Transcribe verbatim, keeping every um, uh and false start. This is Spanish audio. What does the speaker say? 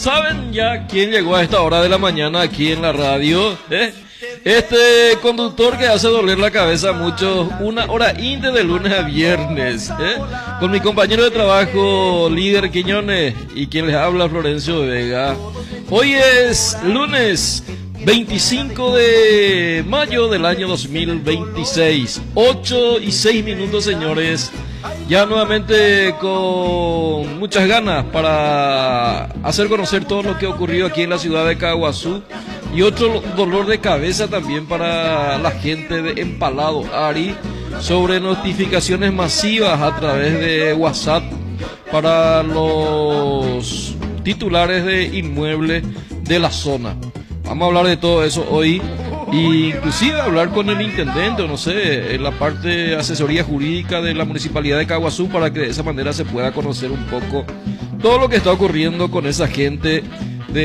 ¿Saben ya quién llegó a esta hora de la mañana aquí en la radio? ¿Eh? Este conductor que hace doler la cabeza a muchos, una hora íntegra de lunes a viernes, ¿eh? Con mi compañero de trabajo, Líder Quiñones, y quien les habla, Florencio Vega. Hoy es lunes veinticinco de mayo del año dos mil veintiséis, ocho y seis minutos, señores. Ya nuevamente con muchas ganas para hacer conocer todo lo que ha ocurrido aquí en la ciudad de Caguazú. Y otro dolor de cabeza también para la gente de Empalado Ari, sobre notificaciones masivas a través de WhatsApp para los titulares de inmuebles de la zona. Vamos a hablar de todo eso hoy, e inclusive hablar con el intendente, o no sé, en la parte de asesoría jurídica de la municipalidad de Caguazú, para que de esa manera se pueda conocer un poco todo lo que está ocurriendo con esa gente